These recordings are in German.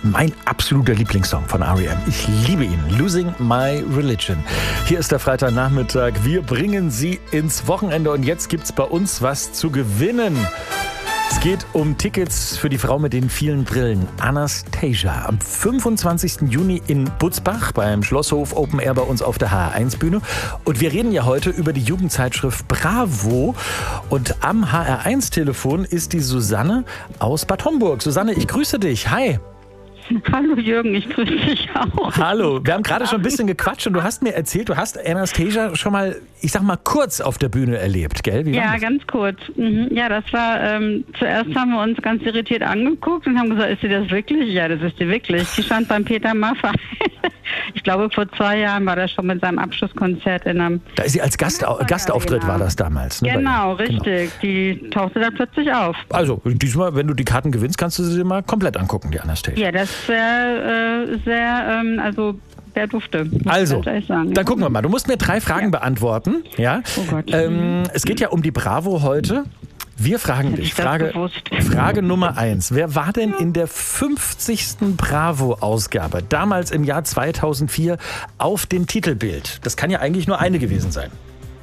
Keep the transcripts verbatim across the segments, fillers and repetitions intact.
Mein absoluter Lieblingssong von R E M. Ich liebe ihn. Losing My Religion. Hier ist der Freitagnachmittag. Wir bringen Sie ins Wochenende und jetzt gibt's bei uns was zu gewinnen. Es geht um Tickets für die Frau mit den vielen Brillen, Anastasia. Am fünfundzwanzigsten Juni in Butzbach beim Schlosshof Open Air bei uns auf der H R eins Bühne. Und wir reden ja heute über die Jugendzeitschrift Bravo. Und am H R eins Telefon ist die Susanne aus Bad Homburg. Susanne, ich grüße dich. Hi. Hallo Jürgen, ich grüße dich auch. Hallo, wir haben gerade schon ein bisschen gequatscht und du hast mir erzählt, du hast Anastasia schon mal, ich sag mal, kurz auf der Bühne erlebt, gell? Wie ja, ganz kurz. Mhm. Ja, das war, ähm, zuerst haben wir uns ganz irritiert angeguckt und haben gesagt, ist sie das wirklich? Ja, das ist sie wirklich. Die stand beim Peter Maffay. Ich glaube, vor zwei Jahren war das schon mit seinem Abschlusskonzert in einem... Da ist sie als Gast, Gastauftritt, war das damals. Ne? Genau, richtig. Genau. Die tauchte da plötzlich auf. Also, diesmal, wenn du die Karten gewinnst, kannst du sie dir mal komplett angucken, die Anastasia. Ja, das wäre äh, sehr, ähm, also... Der Dufte. Also, dann gucken wir mal. Du musst mir drei Fragen ja. beantworten. Ja? Oh Gott. Ähm, es geht ja um die Bravo heute. Wir fragen dich. Frage, Frage Nummer eins. Wer war denn in der fünfzigsten Bravo-Ausgabe, damals im Jahr zweitausendvier, auf dem Titelbild? Das kann ja eigentlich nur eine gewesen sein.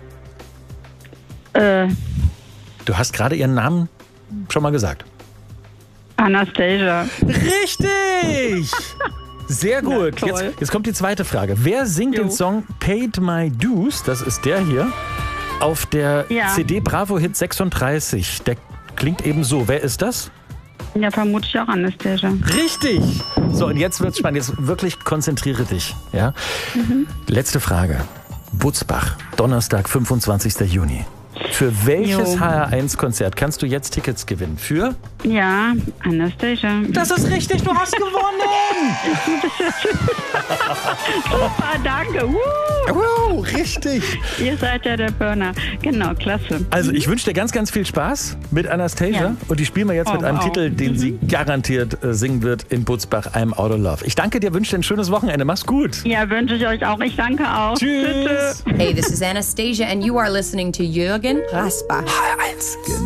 Äh. Du hast gerade ihren Namen schon mal gesagt. Anastasia. Richtig! Sehr gut. Jetzt, jetzt kommt die zweite Frage. Wer singt jo. den Song Paid My Dues, das ist der hier, auf der ja. C D Bravo Hit sechsunddreißig? Der klingt eben so. Wer ist das? Ja, vermutlich auch Anastasia. Richtig. So, und jetzt wird's spannend. Jetzt wirklich konzentriere dich. Ja? Mhm. Letzte Frage. Butzbach, Donnerstag, fünfundzwanzigsten Juni. Für welches jo. H R eins Konzert kannst du jetzt Tickets gewinnen? Für? Ja, Anastasia. Das ist richtig, du hast gewonnen! Super, danke. Woo. Wow, richtig. Ihr seid ja der Burner. Genau, klasse. Also ich wünsche dir ganz, ganz viel Spaß mit Anastasia. Ja. Und die spielen wir jetzt oh, mit einem wow. Titel, den mhm. sie garantiert äh, singen wird in Butzbach, I'm Out of Love. Ich danke dir, wünsche dir ein schönes Wochenende. Mach's gut. Ja, wünsche ich euch auch. Ich danke auch. Tschüss. Tschüss. Hey, this is Anastasia and you are listening to Jürgen Rasbach. H R eins.